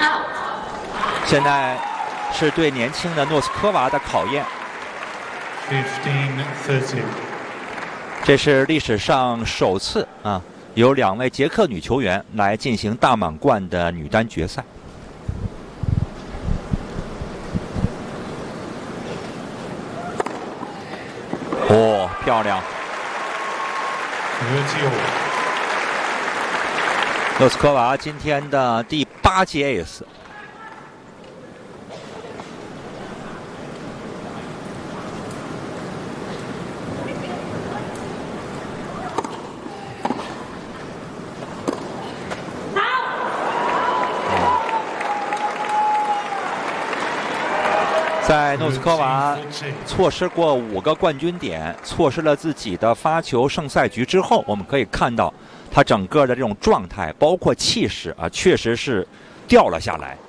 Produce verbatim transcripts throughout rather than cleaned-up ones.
现在是对年轻的诺斯科娃的考验。这是历史上首次啊，有两位捷克女球员来进行大满贯的女单决赛。哦，漂亮！诺斯科娃今天的第八记 ace。在诺斯科娃错失过五个冠军点，错失了自己的发球胜赛局之后，我们可以看到他整个的这种状态，包括气势啊，确实是掉了下来。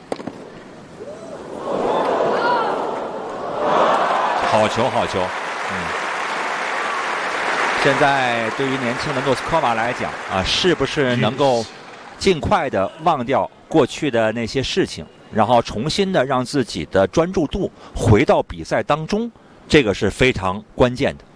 好球，好球！嗯，现在对于年轻的诺斯科娃来讲啊，是不是能够尽快的忘掉过去的那些事情？然后重新的让自己的专注度回到比赛当中，这个是非常关键的。